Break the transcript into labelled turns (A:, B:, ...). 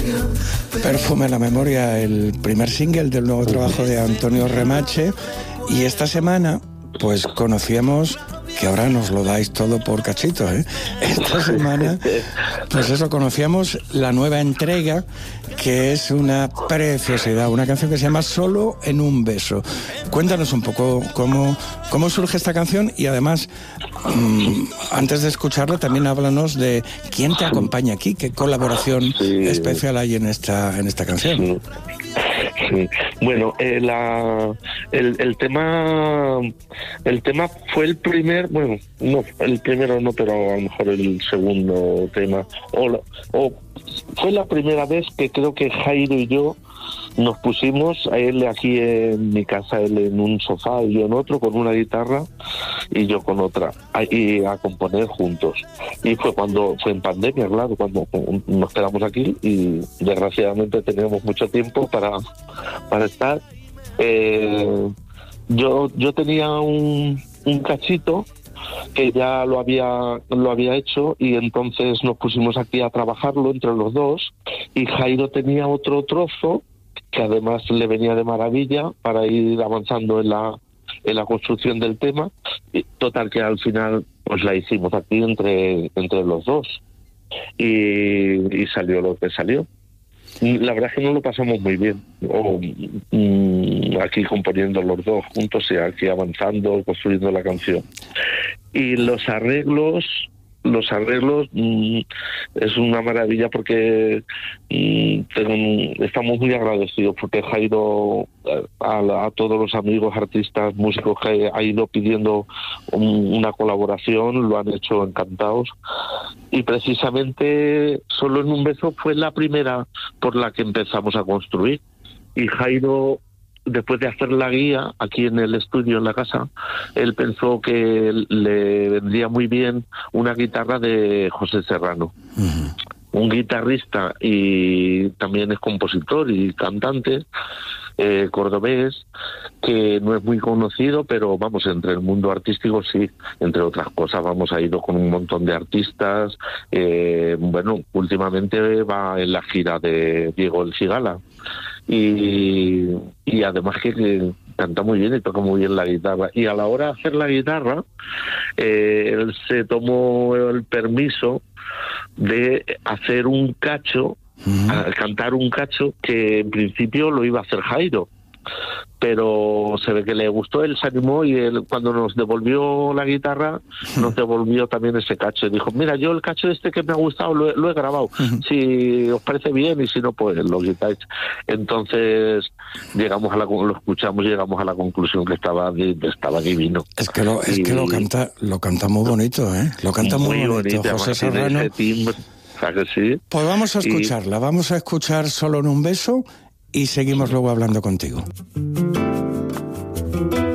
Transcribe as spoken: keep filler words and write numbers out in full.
A: Perfume la memoria, el primer single del nuevo trabajo de Antonio Remache. Y esta semana, pues conocíamos, que ahora nos lo dais todo por cachitos, ¿eh? Esta semana, pues eso, conocíamos la nueva entrega, que es una preciosidad, una canción que se llama Solo en un beso. Cuéntanos un poco cómo, cómo surge esta canción y además, mmm, antes de escucharla, también háblanos de quién te acompaña aquí, qué colaboración sí. especial hay en esta, en esta canción.
B: Sí. Sí. Bueno, eh, la, el, el tema el tema fue el primer, bueno, no, el primero no, pero a lo mejor el segundo tema, o, la, o fue la primera vez que creo que Jairo y yo nos pusimos, a él aquí en mi casa, él en un sofá y yo en otro, con una guitarra y yo con otra, a, y a componer juntos. Y fue cuando, fue en pandemia, claro, cuando nos quedamos aquí y desgraciadamente teníamos mucho tiempo para, para estar. Eh, yo, yo tenía un, un cachito que ya lo había lo había hecho y entonces nos pusimos aquí a trabajarlo entre los dos y Jairo tenía otro trozo que además le venía de maravilla para ir avanzando en la en la construcción del tema, y total que al final pues la hicimos aquí entre entre los dos y, y salió lo que salió. La verdad es que no lo pasamos muy bien, o, mm, aquí componiendo los dos juntos y aquí avanzando, construyendo la canción. Y los arreglos, los arreglos mmm, es una maravilla porque mmm, tengo, estamos muy agradecidos porque Jairo a, a todos los amigos, artistas, músicos que ha ido pidiendo un, una colaboración, lo han hecho encantados. Y precisamente Solo en un beso fue la primera por la que empezamos a construir. Y Jairo, después de hacer la guía aquí en el estudio, en la casa, él pensó que le vendría muy bien una guitarra de José Serrano. Uh-huh. Un guitarrista y también es compositor y cantante eh, cordobés, que no es muy conocido, pero vamos, entre el mundo artístico sí, entre otras cosas, vamos, ha ido con un montón de artistas, eh, bueno, últimamente va en la gira de Diego El Cigala. Y, y además que, que canta muy bien y toca muy bien la guitarra. Y a la hora de hacer la guitarra, eh, él se tomó el permiso de hacer un cacho, uh-huh. a cantar un cacho que en principio lo iba a hacer Jairo. Pero se ve que le gustó, él se animó y él, cuando nos devolvió la guitarra, nos devolvió también ese cacho. Y dijo, mira, yo el cacho este que me ha gustado lo, lo he grabado. Si os parece bien y si no, pues lo quitáis. Entonces llegamos a la, lo escuchamos y llegamos a la conclusión que estaba, estaba divino.
A: Es que lo, es y, que lo canta, lo canta muy bonito, ¿eh? Lo canta muy, muy bonito, bonito, José Serrano.
B: Timbre, ¿sabes que sí?
A: Pues vamos a escucharla, y... vamos a escuchar Solo en un beso y seguimos luego hablando contigo.